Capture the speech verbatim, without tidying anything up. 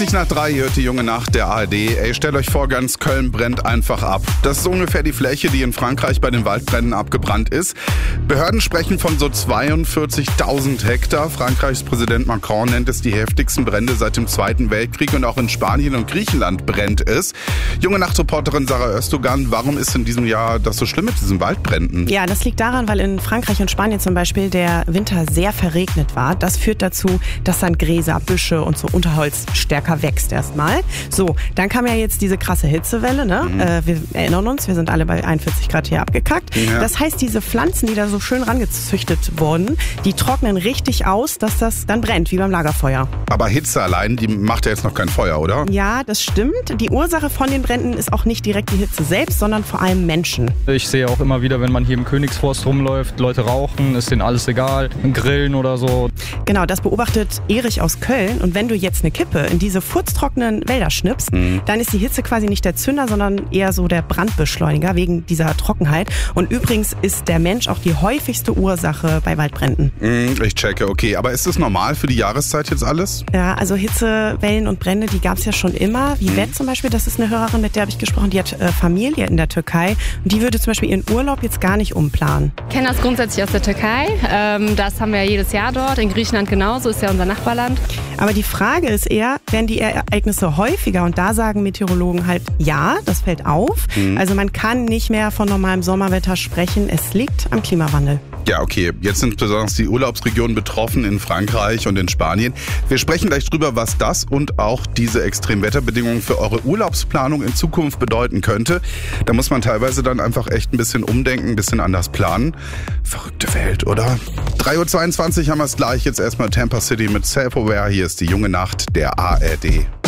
Nach drei hört die junge Nacht der A R D. Ey, stellt euch vor, ganz Köln brennt einfach ab. Das ist ungefähr die Fläche, die in Frankreich bei den Waldbränden abgebrannt ist. Behörden sprechen von so zweiundvierzigtausend Hektar. Frankreichs Präsident Macron nennt es die heftigsten Brände seit dem Zweiten Weltkrieg und auch in Spanien und Griechenland brennt es. Junge Nacht-Reporterin Sarah Özdogan, warum ist in diesem Jahr das so schlimm mit diesen Waldbränden? Ja, das liegt daran, weil in Frankreich und Spanien zum Beispiel der Winter sehr verregnet war. Das führt dazu, dass dann Gräser, Büsche und so Unterholz stärker wächst erstmal. So, dann kam ja jetzt diese krasse Hitzewelle, ne? Mhm. Äh, wir erinnern uns, wir sind alle bei einundvierzig Grad hier abgekackt. Ja. Das heißt, diese Pflanzen, die da so schön rangezüchtet wurden, die trocknen richtig aus, dass das dann brennt, wie beim Lagerfeuer. Aber Hitze allein, die macht ja jetzt noch kein Feuer, oder? Ja, das stimmt. Die Ursache von den Bränden ist auch nicht direkt die Hitze selbst, sondern vor allem Menschen. Ich sehe auch immer wieder, wenn man hier im Königsforst rumläuft, Leute rauchen, ist denen alles egal, grillen oder so. Genau, das beobachtet Erich aus Köln. Und wenn du jetzt eine Kippe in diese furztrockenen Wälder schnippst, mhm. dann ist die Hitze quasi nicht der Zünder, sondern eher so der Brandbeschleuniger wegen dieser Trockenheit. Und übrigens ist der Mensch auch die häufigste Ursache bei Waldbränden. Mhm, ich checke, okay. Aber ist das normal für die Jahreszeit jetzt alles? Ja, also Hitzewellen und Brände, die gab es ja schon immer. Wie mhm. Wett zum Beispiel, das ist eine Hörerin, mit der habe ich gesprochen, die hat äh, Familie in der Türkei. Und die würde zum Beispiel ihren Urlaub jetzt gar nicht umplanen. Ich kenne das grundsätzlich aus der Türkei. Ähm, das haben wir ja jedes Jahr dort. In Griechenland genauso, ist ja unser Nachbarland. Aber die Frage ist eher, werden die Ereignisse häufiger? Und da sagen Meteorologen halt, ja, das fällt auf. Mhm. Also man kann nicht mehr von normalem Sommerwetter sprechen. Es liegt am Klimawandel. Ja, okay. Jetzt sind besonders die Urlaubsregionen betroffen in Frankreich und in Spanien. Wir sprechen gleich drüber, was das und auch diese Extremwetterbedingungen für eure Urlaubsplanung in Zukunft bedeuten könnte. Da muss man teilweise dann einfach echt ein bisschen umdenken, ein bisschen anders planen. Verrückte Welt, oder? drei Uhr zweiundzwanzig haben wir es gleich. Jetzt erstmal Tampa City mit Self-Aware. Hier ist die junge Nacht der A R D.